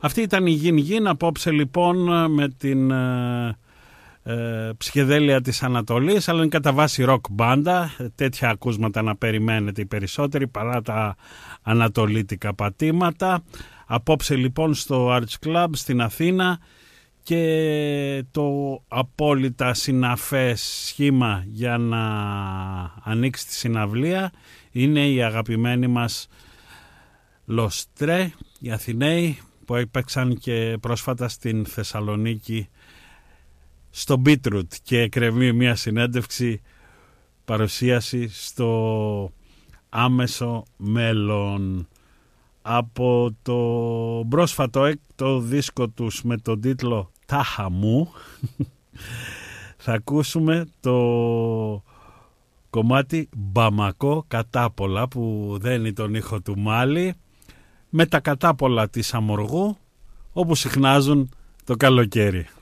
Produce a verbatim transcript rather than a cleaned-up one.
Αυτή ήταν η Γιν Γιν. Απόψε λοιπόν με την ε, ε, ψυχεδέλεια της Ανατολής, αλλά είναι κατά βάση ροκ μπάντα. Τέτοια ακούσματα να περιμένετε οι περισσότεροι παρά τα ανατολίτικα πατήματα. Απόψε λοιπόν στο Arch Club στην Αθήνα, και το απόλυτα συναφές σχήμα για να ανοίξει τη συναυλία είναι οι αγαπημένοι μας Λοστρέ, οι Αθηναίοι, που έπαιξαν και πρόσφατα στην Θεσσαλονίκη στο Beetroot, και εκκρεμεί μια συνέντευξη παρουσίαση στο άμεσο μέλλον. Από το πρόσφατο έκτο δίσκο τους με τον τίτλο «Τάχα μου» θα ακούσουμε το κομμάτι «Μπαμακό κατάπολα», που δένει τον ήχο του Μάλι με τα κατάπολα της Αμοργού, όπου συχνάζουν το καλοκαίρι.